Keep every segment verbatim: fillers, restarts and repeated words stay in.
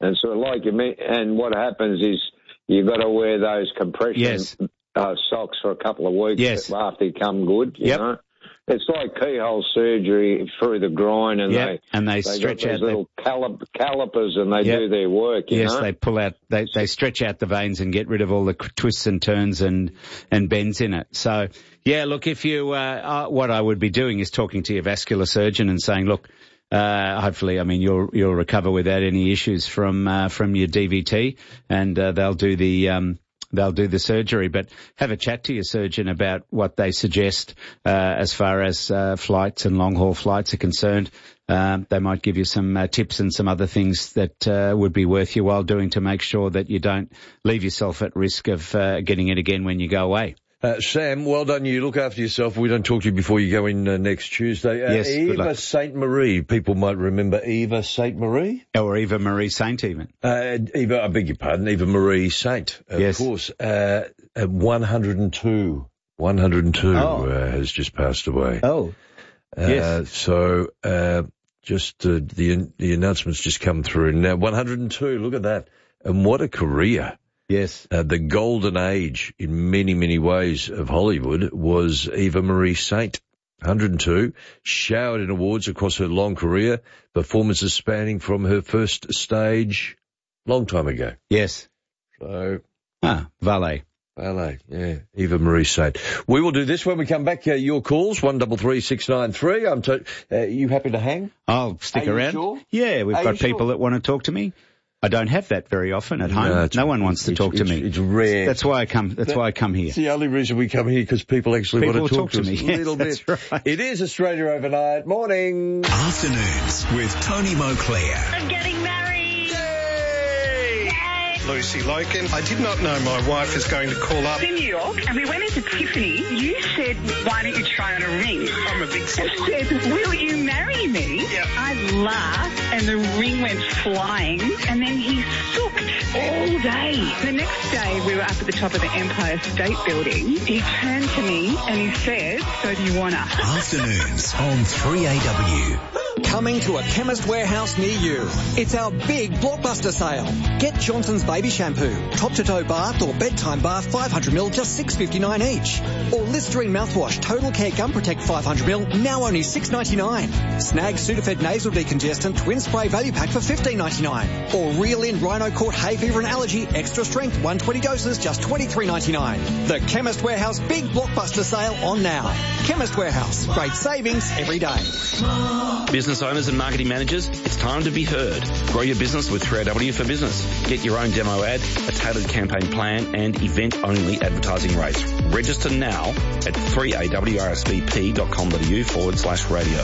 And sort of like you mean, and what happens is you've got to wear those compression Yes. uh, socks for a couple of weeks Yes. after you come good, you Yep. know. It's like keyhole surgery through the groin, and Yep. they And they, they stretch got out these their- little calip- calipers, and they Yep. do their work. You Yes, know? they pull out, they, they stretch out the veins and get rid of all the twists and turns and, and bends in it. So, yeah, look, if you, uh, uh, what I would be doing is talking to your vascular surgeon and saying, look, uh, hopefully, I mean, you'll, you'll recover without any issues from, uh, from your D V T, and, uh, they'll do the, um, they'll do the surgery, but have a chat to your surgeon about what they suggest, uh, as far as, uh, flights and long haul flights are concerned. Um, they might give you some uh, tips and some other things that uh, would be worth your while doing to make sure that you don't leave yourself at risk of uh, getting it again when you go away. Uh, Sam, well done you. Look after yourself. We don't talk to you before you go in uh, next Tuesday. Uh, Yes, good Eva luck. Saint Marie. People might remember Eva Saint Marie. Or Eva Marie Saint even. Uh, Eva, I beg your pardon, Eva Marie Saint, of Yes. course. Uh, at one hundred two. one hundred two Oh. uh, has just passed away. Oh, Uh, yes. So, uh, just uh, the the announcements just come through now. one hundred two, look at that. And what a career. Yes. Uh, the golden age in many, many ways of Hollywood was Eva Marie Saint. one hundred two, showered in awards across her long career, performances spanning from her first stage long time ago. Yes. So, Ah, valet. ballet, yeah, Eva Marie Saint. We will do this when we come back. Uh, your calls, one double three six nine three. I'm to, uh, you happy to hang? I'll stick Are you around. sure? Yeah, we've Are got you sure? people that want to talk to me. I don't have that very often at home. No, No, it's- one wants to it's- talk to it's- me. it's rare. That's why I come. That's That- why I come here. It's the only reason we come here, because people actually People want to will talk, talk to to us me. a little Yes, bit. that's right. It is Australia Overnight. Morning. Afternoons with Tony Moclair. I'm getting married. Lucy Loken. I did not know my wife is going to call up. In New York, and we went into Tiffany. You said, why don't you try on a ring? I'm a big I fan. said, will you marry me? Yep. I laughed, and the ring went flying, and then he sooked all day. The next day, we were up at the top of the Empire State Building. He turned to me, and he said, so do you want to? Afternoons on three A W. Coming to a Chemist Warehouse near you. It's our big blockbuster sale. Get Johnson's Baby Shampoo, top-to-toe bath or bedtime bath five hundred milliliters, just six ninety-nine each. Or Listerine mouthwash, Total Care Gum Protect five hundred milliliters, now only six ninety-nine. Snag Sudafed Nasal Decongestant Twin Spray Value Pack for fifteen ninety-nine. Or Reel In Rhino Court Hay Fever and Allergy Extra Strength one hundred twenty doses, just twenty-three ninety-nine. The Chemist Warehouse big blockbuster sale on now. Chemist Warehouse, great savings every day. Business owners and marketing managers, it's time to be heard. Grow your business with three A W for Business. Get your own demo ad, a tailored campaign plan, and event-only advertising rates. Register now at three A W R S V P dot com dot A U forward slash radio.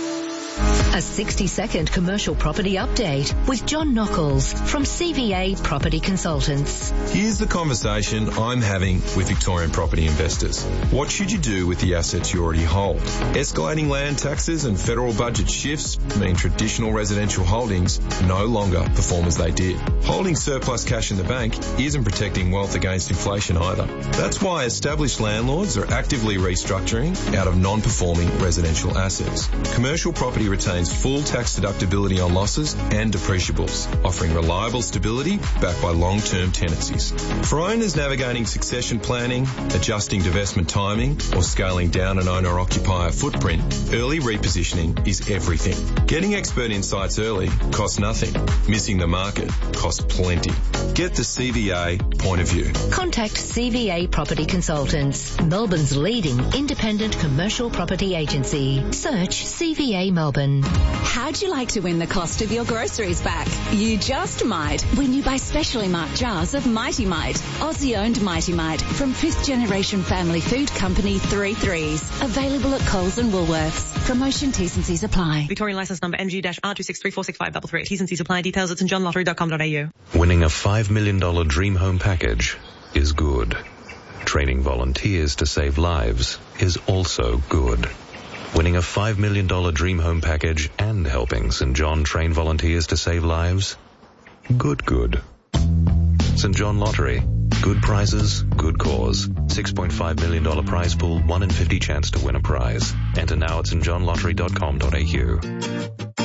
A sixty-second commercial property update with John Knuckles from C V A Property Consultants. Here's the conversation I'm having with Victorian property investors. What should you do with the assets you already hold? Escalating land taxes and federal budget shifts mean traditional residential holdings no longer perform as they did. Holding surplus cash in the bank isn't protecting wealth against inflation either. That's why established landlords are actively restructuring out of non-performing residential assets. Commercial property retains full tax deductibility on losses and depreciables, offering reliable stability backed by long-term tenancies. For owners navigating succession planning, adjusting divestment timing, or scaling down an owner-occupier footprint, early repositioning is everything. Getting expert insights early costs nothing. Missing the market costs plenty. Get the C V A point of view. Contact C V A Property Consultants, Melbourne's leading independent commercial property agency. Search C V A Melbourne. How'd you like to win the cost of your groceries back? You just might when you buy specially marked jars of Mighty Mite, Aussie-owned Mighty Mite from fifth generation family food company Three Threes. Available at Coles and Woolworths. Promotion T's and C's apply. Victorian license number M G R two six three four six five three three. T's and C's apply. Details at st john lottery dot com dot A U. Winning a five million dollars dream home package is good. Training volunteers to save lives is also good. Winning a five million dollars dream home package and helping Saint John train volunteers to save lives? Good, good. Saint John Lottery. Good prizes, good cause. six point five million dollars prize pool, one in fifty chance to win a prize. Enter now at st john lottery dot com dot A U.